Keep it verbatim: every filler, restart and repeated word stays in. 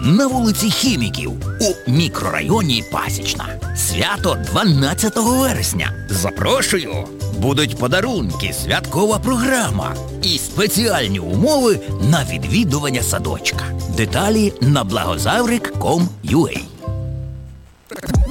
на вулиці Хіміків у мікрорайоні Пасічна. Свято дванадцятого вересня. Запрошую! Будуть подарунки, святкова програма і спеціальні умови на відвідування садочка. Деталі на благозаврик крапка ком крапка ю а.